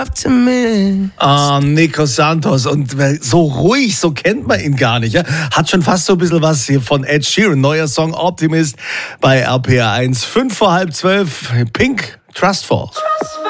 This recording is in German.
Nico Santos und so ruhig, so kennt man ihn gar nicht. Ja? Hat schon fast so ein bisschen was hier von Ed Sheeran. Neuer Song Optimist bei RPR 1. 5 vor halb 12. Pink, Trustful.